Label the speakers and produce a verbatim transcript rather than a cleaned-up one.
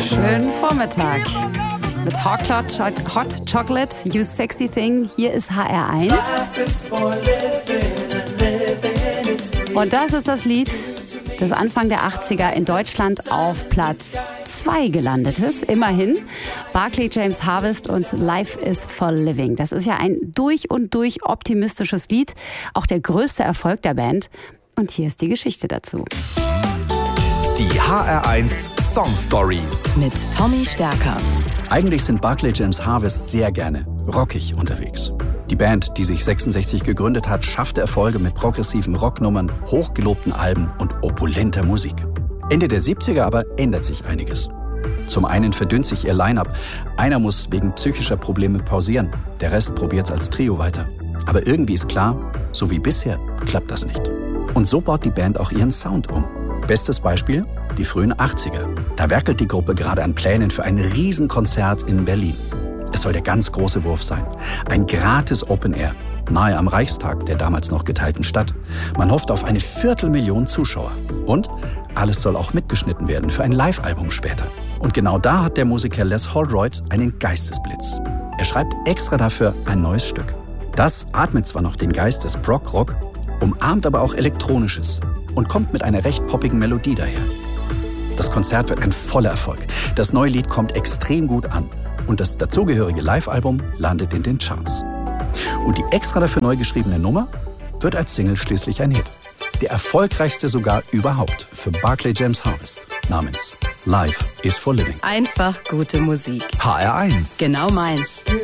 Speaker 1: Schönen Vormittag mit Hot, Cho- Hot Chocolate, You Sexy Thing. Hier ist H R eins. Und das ist das Lied, das Anfang der achtziger in Deutschland auf Platz zwei gelandet ist. Immerhin. Barclay James Harvest und Life is for Living. Das ist ja ein durch und durch optimistisches Lied. Auch der größte Erfolg der Band. Und hier ist die Geschichte dazu.
Speaker 2: Die H R eins Song Stories
Speaker 3: mit Tommy Stärker.
Speaker 4: Eigentlich sind Barclay James Harvest sehr gerne rockig unterwegs. Die Band, die sich sechsundsechzig gegründet hat, schaffte Erfolge mit progressiven Rocknummern, hochgelobten Alben und opulenter Musik. Ende der siebziger aber ändert sich einiges. Zum einen verdünnt sich ihr Line-Up. Einer muss wegen psychischer Probleme pausieren. Der Rest probiert's als Trio weiter. Aber irgendwie ist klar, so wie bisher klappt das nicht. Und so baut die Band auch ihren Sound um. Bestes Beispiel, die frühen achtziger. Da werkelt die Gruppe gerade an Plänen für ein Riesenkonzert in Berlin. Es soll der ganz große Wurf sein. Ein gratis Open Air, nahe am Reichstag der damals noch geteilten Stadt. Man hofft auf eine Viertelmillion Zuschauer. Und alles soll auch mitgeschnitten werden für ein Live-Album später. Und genau da hat der Musiker Les Holroyd einen Geistesblitz. Er schreibt extra dafür ein neues Stück. Das atmet zwar noch den Geist des Prog-Rock, umarmt aber auch Elektronisches und kommt mit einer recht poppigen Melodie daher. Das Konzert wird ein voller Erfolg. Das neue Lied kommt extrem gut an und das dazugehörige Live-Album landet in den Charts. Und die extra dafür neu geschriebene Nummer wird als Single schließlich ein Hit. Der erfolgreichste sogar überhaupt für Barclay James Harvest namens Life is for Living.
Speaker 3: Einfach gute Musik.
Speaker 2: H R eins.
Speaker 3: Genau meins.